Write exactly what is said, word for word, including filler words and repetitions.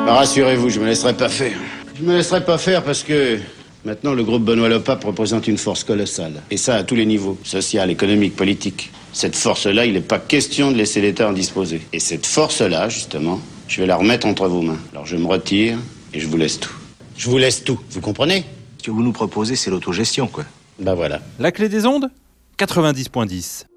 Bah, rassurez-vous, je me laisserai pas faire. Je me laisserai pas faire parce que maintenant le groupe Benoît Le Pape représente une force colossale. Et ça à tous les niveaux, social, économique, politique. Cette force-là, il n'est pas question de laisser l'État en disposer. Et cette force-là, justement, je vais la remettre entre vos mains. Alors je me retire et je vous laisse tout. Je vous laisse tout, vous comprenez ? Ce que vous nous proposez, c'est l'autogestion, quoi. Bah voilà. La clé des ondes ? quatre-vingt-dix virgule dix.